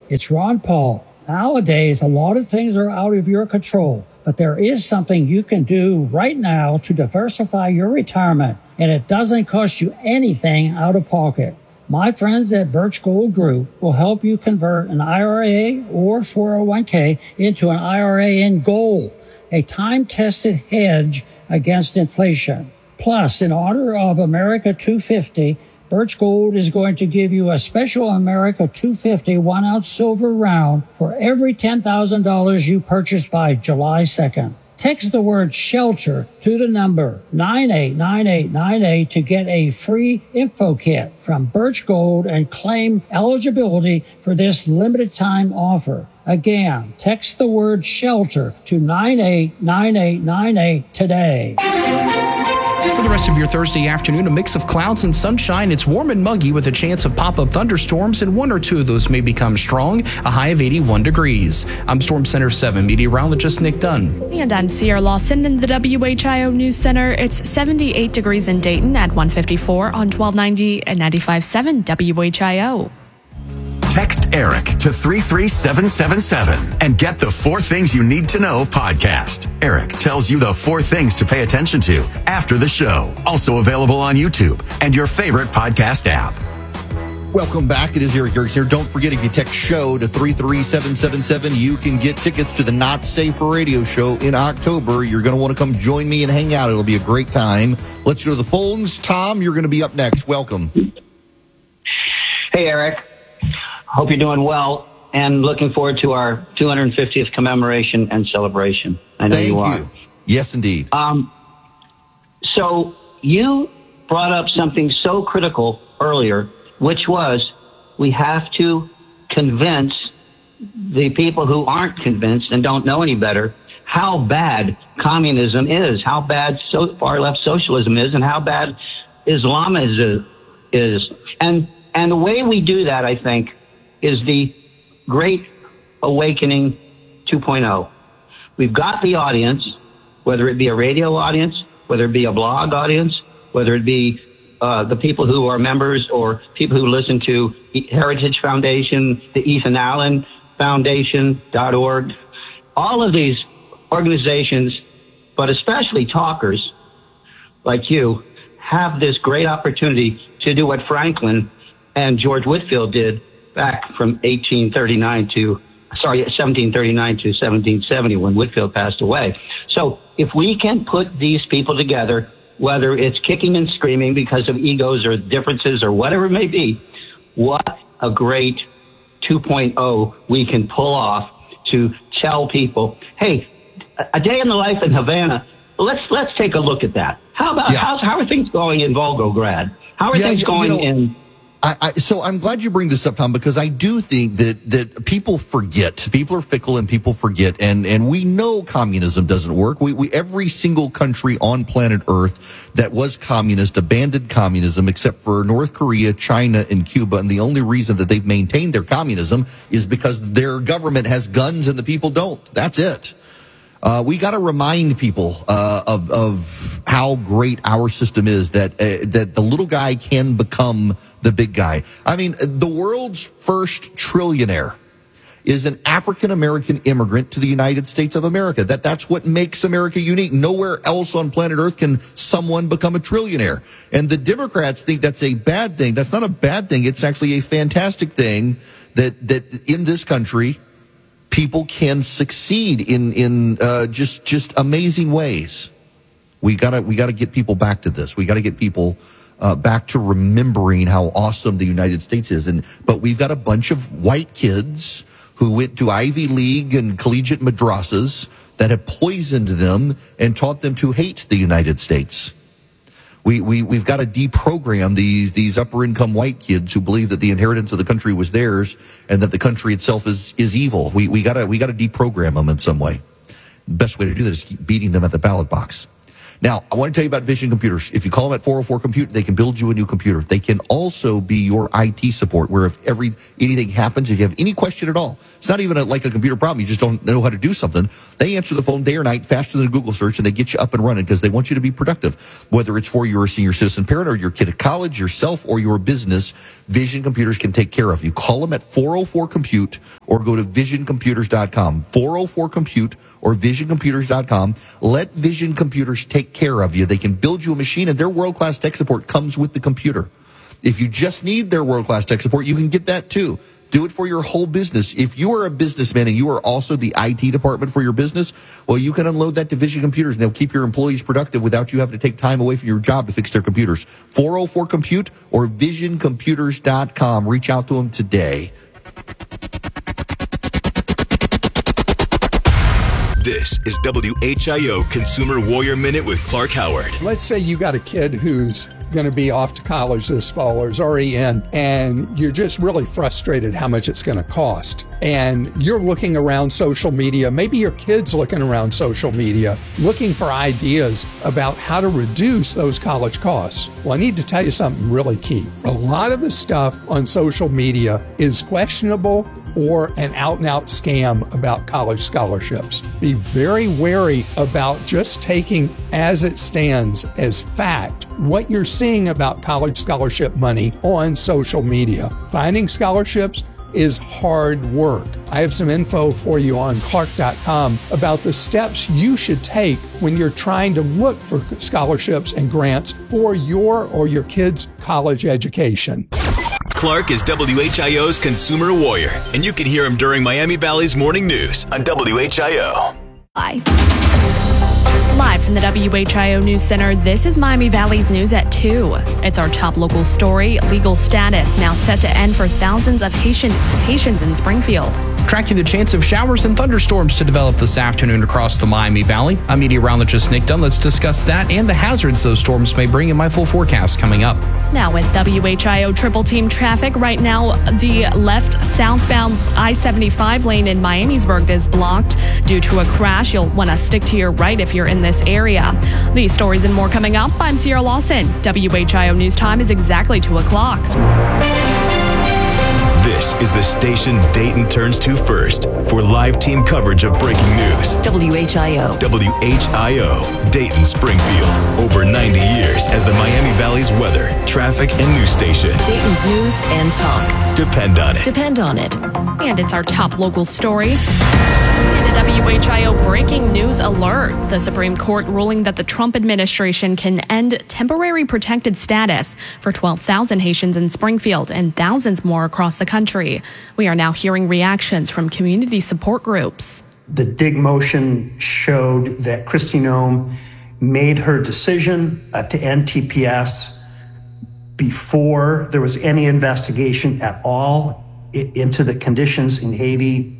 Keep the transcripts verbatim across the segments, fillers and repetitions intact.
It's Ron Paul. Nowadays, a lot of things are out of your control, but there is something you can do right now to diversify your retirement, and it doesn't cost you anything out of pocket. My friends at Birch Gold Group will help you convert an I R A or four oh one k into an I R A in gold, a time-tested hedge against inflation. Plus, in honor of America two fifty, Birch Gold is going to give you a special America two fifty one-ounce silver round for every ten thousand dollars you purchase by July second. Text the word SHELTER to the number nine eight nine eight nine eight to get a free info kit from Birch Gold and claim eligibility for this limited time offer. Again, text the word SHELTER to nine eight nine eight nine eight today. For the rest of your Thursday afternoon, a mix of clouds and sunshine. It's warm and muggy with a chance of pop-up thunderstorms, and one or two of those may become strong, a high of eighty-one degrees. I'm Storm Center seven meteorologist Nick Dunn. And I'm Sierra Lawson in the W H I O News Center. It's seventy-eight degrees in Dayton at one fifty-four on twelve ninety and ninety-five point seven W H I O. Text Eric to three three seven seven seven and get the Four Things You Need to Know podcast. Eric tells you the four things to pay attention to after the show. Also available on YouTube and your favorite podcast app. Welcome back. It is Eric Gerks here. Don't forget, if you text SHOW to three three seven seven seven, you can get tickets to the Not Safe for Radio show in October. You're going to want to come join me and hang out. It'll be a great time. Let's go to the phones. Tom, you're going to be up next. Welcome. Hey, Eric. Hope you're doing well and looking forward to our two hundred fiftieth commemoration and celebration. I know Thank you are. You. Yes, indeed. Um, so you brought up something so critical earlier, which was we have to convince the people who aren't convinced and don't know any better how bad communism is, how bad so far left socialism is, and how bad Islam is. is. And, and the way we do that, I think, is the Great Awakening two point oh. We've got the audience, whether it be a radio audience, whether it be a blog audience, whether it be uh, the people who are members or people who listen to Heritage Foundation, the Ethan Allen Foundation dot org, all of these organizations, but especially talkers like you, have this great opportunity to do what Franklin and George Whitefield did back from eighteen thirty-nine to, sorry, seventeen thirty-nine to seventeen seventy when Whitefield passed away. So if we can put these people together, whether it's kicking and screaming because of egos or differences or whatever it may be, what a great two point oh we can pull off to tell people, hey, a day in the life in Havana, let's let's take a look at that. How about, yeah. how's, how are things going in Volgograd? How are yeah, things you, going you know, in... I, I, so I'm glad you bring this up, Tom, because I do think that, that people forget. People are fickle and people forget. And, and we know communism doesn't work. We, we, every single country on planet Earth that was communist abandoned communism except for North Korea, China, and Cuba. And the only reason that they've maintained their communism is because their government has guns and the people don't. That's it. Uh, we got to remind people uh, of of how great our system is, that uh, that the little guy can become the big guy. I mean, the world's first trillionaire is an African American immigrant to the United States of America. That that's what makes America unique. Nowhere else on planet Earth can someone become a trillionaire. And the Democrats think that's a bad thing. That's not a bad thing. It's actually a fantastic thing that that in this country people can succeed in in uh, just just amazing ways. We gotta we gotta get people back to this. We gotta get people uh, back to remembering how awesome the United States is. And but we've got a bunch of white kids who went to Ivy League and collegiate madrasas that have poisoned them and taught them to hate the United States. We, we, we've got to deprogram these, these upper income white kids who believe that the inheritance of the country was theirs and that the country itself is, is evil. We, we gotta, we gotta deprogram them in some way. The best way to do that is keep beating them at the ballot box. Now, I want to tell you about Vision Computers. If you call them at four oh four Compute, they can build you a new computer. They can also be your I T support, where if every anything happens, if you have any question at all, it's not even a, like a computer problem. You just don't know how to do something. They answer the phone day or night faster than a Google search, and they get you up and running because they want you to be productive. Whether it's for your senior citizen parent or your kid at college, yourself, or your business, Vision Computers can take care of you. Call them at four oh four Compute or go to vision computers dot com. four oh four Compute or vision computers dot com. Let Vision Computers take care of you. They can build you a machine, and their world-class tech support comes with the computer. If you just need their world-class tech support, you can get that too. Do it for your whole business. If you are a businessman and you are also the I T department for your business, well, you can unload that to Vision Computers, and they'll keep your employees productive without you having to take time away from your job to fix their computers. four oh four Compute or vision computers dot com. Reach out to them today. This is W H I O Consumer Warrior Minute with Clark Howard. Let's say you got a kid who's going to be off to college this fall or is already in, and you're just really frustrated how much it's going to cost. And you're looking around social media, maybe your kid's looking around social media, looking for ideas about how to reduce those college costs. Well, I need to tell you something really key. A lot of the stuff on social media is questionable or an out-and-out scam about college scholarships. Be very wary about just taking as it stands as fact what you're seeing about college scholarship money on social media. Finding scholarships is hard work. I have some info for you on clark dot com about the steps you should take when you're trying to look for scholarships and grants for your or your kid's college education. Clark is W H I O's Consumer Warrior, and you can hear him during Miami Valley's Morning News on W H I O. Bye. Live from the W H I O News Center, this is Miami Valley's News at two. It's our top local story. Legal status now set to end for thousands of Haitian, Haitians in Springfield. Tracking the chance of showers and thunderstorms to develop this afternoon across the Miami Valley. I'm meteorologist Nick Dunn. Let's discuss that and the hazards those storms may bring in my full forecast coming up. Now with W H I O triple team traffic, right now the left southbound I seventy-five lane in Miamisburg is blocked due to a crash. You'll want to stick to your right if you're in this area. These stories and more coming up. I'm Sierra Lawson. W H I O News Time is exactly two o'clock. This is the station Dayton turns to first for live team coverage of breaking news. W H I O. W H I O, Dayton, Springfield. Over ninety years as the Miami Valley's weather, traffic, and news station. Dayton's news and talk. Depend on it. Depend on it. And it's our top local story. And a W H I O breaking news alert. The Supreme Court ruling that the Trump administration can end temporary protected status for twelve thousand Haitians in Springfield and thousands more across the country. We are now hearing reactions from community support groups. The dig motion showed that Kristi Noem made her decision uh, to end T P S before there was any investigation at all into the conditions in Haiti.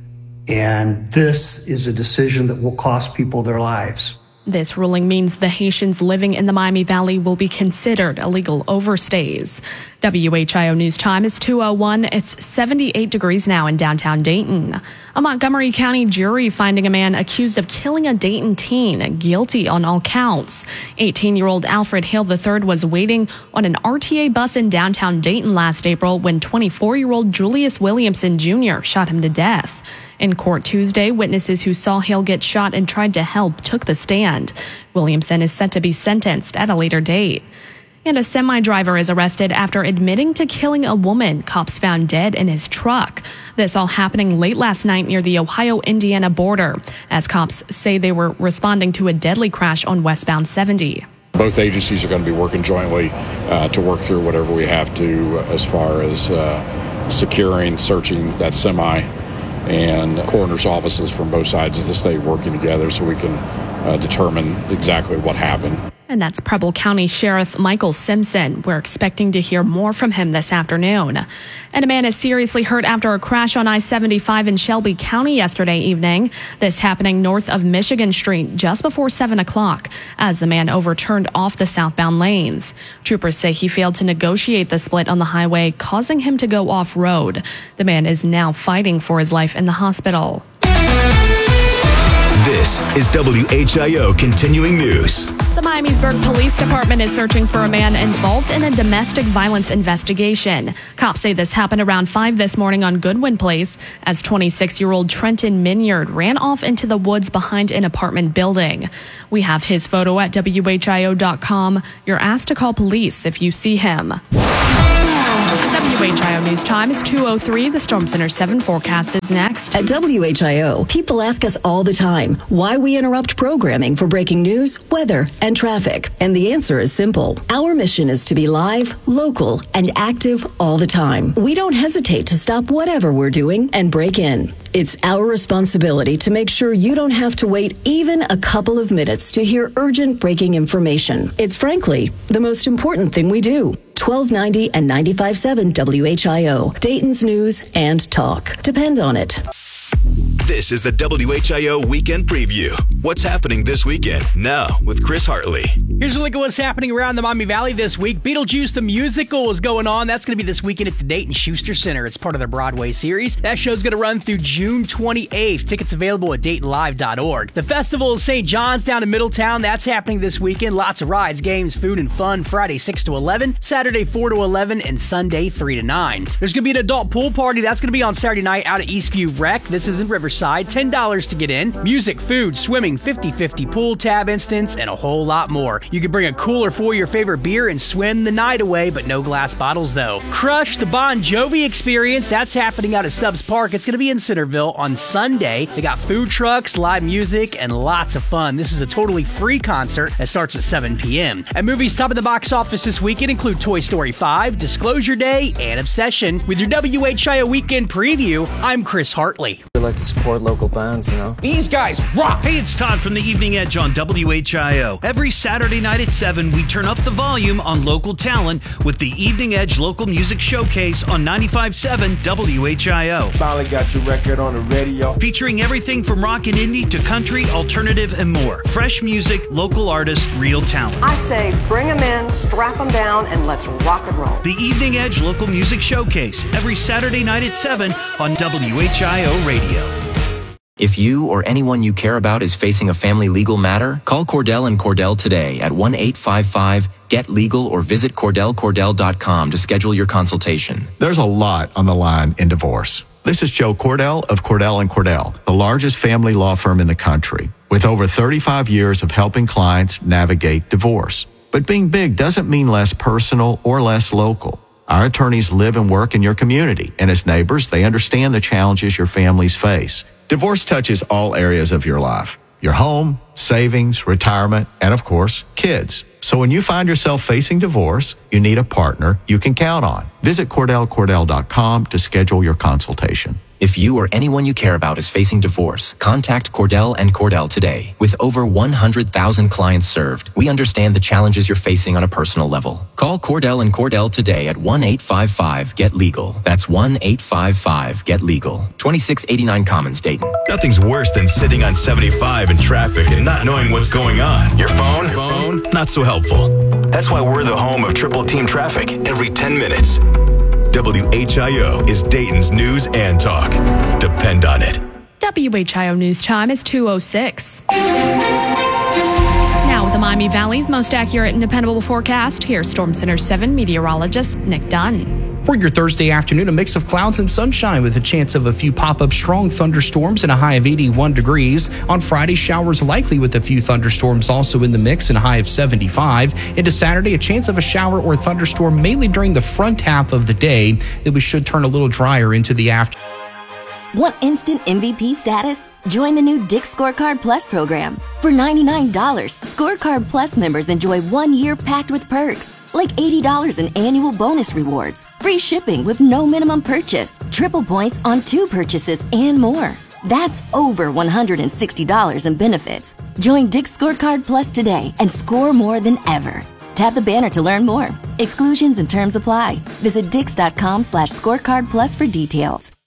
And this is a decision that will cost people their lives. This ruling means the Haitians living in the Miami Valley will be considered illegal overstays. W H I O News Time is two oh one. It's seventy-eight degrees now in downtown Dayton. A Montgomery County jury finding a man accused of killing a Dayton teen guilty on all counts. eighteen-year-old Alfred Hale the third was waiting on an R T A bus in downtown Dayton last April when twenty-four-year-old Julius Williamson Junior shot him to death. In court Tuesday, witnesses who saw Hale get shot and tried to help took the stand. Williamson is set to be sentenced at a later date. And a semi-driver is arrested after admitting to killing a woman cops found dead in his truck. This all happening late last night near the Ohio-Indiana border, as cops say they were responding to a deadly crash on westbound seventy. Both agencies are going to be working jointly uh, to work through whatever we have to as far as uh, securing, searching that semi, and coroner's offices from both sides of the state working together so we can uh, determine exactly what happened. And that's Preble County Sheriff Michael Simpson. We're expecting to hear more from him this afternoon. And a man is seriously hurt after a crash on I seventy-five in Shelby County yesterday evening. This happening north of Michigan Street just before seven o'clock as the man overturned off the southbound lanes. Troopers say he failed to negotiate the split on the highway, causing him to go off-road. The man is now fighting for his life in the hospital. This is W H I O Continuing News. The Miamisburg Police Department is searching for a man involved in a domestic violence investigation. Cops say this happened around five this morning on Goodwin Place as twenty-six-year-old Trenton Minyard ran off into the woods behind an apartment building. We have his photo at W H I O dot com. You're asked to call police if you see him. W H I O News Time is two oh three. The Storm Center seven forecast is next. At W H I O, people ask us all the time why we interrupt programming for breaking news, weather, and traffic. And the answer is simple. Our mission is to be live, local, and active all the time. We don't hesitate to stop whatever we're doing and break in. It's our responsibility to make sure you don't have to wait even a couple of minutes to hear urgent breaking information. It's frankly the most important thing we do. twelve ninety and ninety-five point seven W H I O, Dayton's News and Talk. Depend on it. This is the W H I O Weekend Preview. What's happening this weekend? Now with Chris Hartley. Here's a look at what's happening around the Miami Valley this week. Beetlejuice the Musical is going on. That's going to be this weekend at the Dayton Schuster Center. It's part of their Broadway series. That show's going to run through June twenty-eighth. Tickets available at Dayton Live dot org. The Festival of Saint John's down in Middletown. That's happening this weekend. Lots of rides, games, food, and fun. Friday six to eleven, Saturday four to eleven, and Sunday three to nine. There's going to be an adult pool party. That's going to be on Saturday night out at Eastview Rec. This is in Riverside. ten dollars to get in. Music, food, swimming, fifty-fifty pool tab instance, and a whole lot more. You can bring a cooler for your favorite beer and swim the night away, but no glass bottles though. Crush the Bon Jovi Experience. That's happening out at Stubbs Park. It's going to be in Centerville on Sunday. They got food trucks, live music, and lots of fun. This is a totally free concert that starts at seven p.m. And movies top of the box office this weekend include Toy Story five, Disclosure Day, and Obsession. With your W H I O Weekend Preview, I'm Chris Hartley. We like to support local bands, you know? These guys rock! Hey, it's Todd from the Evening Edge on W H I O. Every Saturday night at seven, we turn up the volume on local talent with the Evening Edge Local Music Showcase on ninety-five point seven W H I O. Finally got your record on the radio. Featuring everything from rock and indie to country, alternative, and more. Fresh music, local artists, real talent. I say bring them in, strap them down, and let's rock and roll. The Evening Edge Local Music Showcase, every Saturday night at seven on W H I O Radio. If you or anyone you care about is facing a family legal matter, call Cordell and Cordell today at one eight five five get legal or visit cordell cordell dot com to schedule your consultation. There's a lot on the line in divorce. This is Joe Cordell of Cordell and Cordell, the largest family law firm in the country, with over thirty-five years of helping clients navigate divorce. But being big doesn't mean less personal or less local. Our attorneys live and work in your community, and as neighbors, they understand the challenges your families face. Divorce touches all areas of your life: your home, savings, retirement, and of course, kids. So when you find yourself facing divorce, you need a partner you can count on. Visit cordell cordell dot com to schedule your consultation. If you or anyone you care about is facing divorce, contact Cordell and Cordell today. With over one hundred thousand clients served, we understand the challenges you're facing on a personal level. Call Cordell and Cordell today at one eight five five get legal. That's one eight five five get legal. twenty-six eighty-nine Commons, Dayton. Nothing's worse than sitting on seventy-five in traffic and not knowing what's going on. Your phone? Your phone? Not so helpful. That's why we're the home of Triple Team Traffic every ten minutes. W H I O is Dayton's news and talk. Depend on it. W H I O News Time is two oh six. Now with the Miami Valley's most accurate and dependable forecast, here's Storm Center seven meteorologist Nick Dunn. For your Thursday afternoon, a mix of clouds and sunshine with a chance of a few pop-up strong thunderstorms and a high of eighty-one degrees. On Friday, showers likely with a few thunderstorms also in the mix and a high of seventy-five. Into Saturday, a chance of a shower or thunderstorm mainly during the front half of the day. Then we should turn a little drier into the afternoon. Want instant M V P status? Join the new Dick's Scorecard Plus program. For ninety-nine dollars, Scorecard Plus members enjoy one year packed with perks, like eighty dollars in annual bonus rewards, free shipping with no minimum purchase, triple points on two purchases, and more. That's over one hundred sixty dollars in benefits. Join Dick's Scorecard Plus today and score more than ever. Tap the banner to learn more. Exclusions and terms apply. Visit dix dot com slash scorecard plus for details.